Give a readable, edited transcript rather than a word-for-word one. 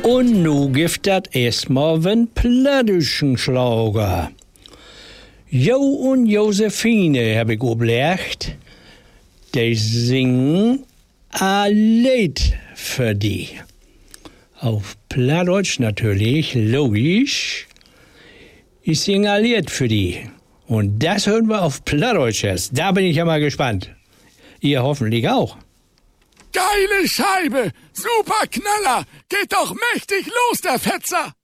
Und nu gibt dat erstmal wen Plattdeutschen Schlager. Jo und Josephine hab ich oblegt, die singen a Lied für die. Auf Plattdeutsch natürlich, logisch. Ich singe ein Lied für die. Und das hören wir auf Plattdeutsch erst. Da bin ich ja mal gespannt. Ihr hoffentlich auch. Geile Scheibe! Super Knaller! Geht doch mächtig los, der Fetzer!